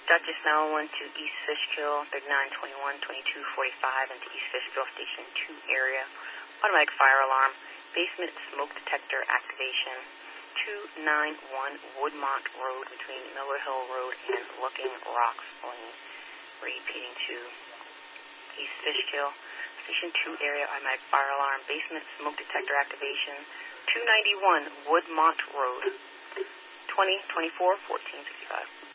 Dr. Snell went to East Fishkill, 3921, 2245, into East Fishkill Station 2 area. Automatic fire alarm. Basement smoke detector activation. 291 Woodmont Road between Miller Hill Road and Looking Rocks Lane. Repeating to East Fishkill Station 2 area. Automatic fire alarm. Basement smoke detector activation. 291 Woodmont Road. 2024 1465.